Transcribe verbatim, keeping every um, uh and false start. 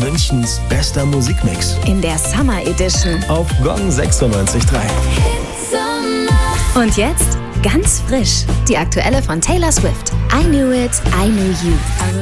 Münchens bester Musikmix. In der Summer Edition. Auf Gong sechsundneunzig Komma drei. Und jetzt ganz frisch. Die aktuelle von Taylor Swift. I Knew It, I Knew You.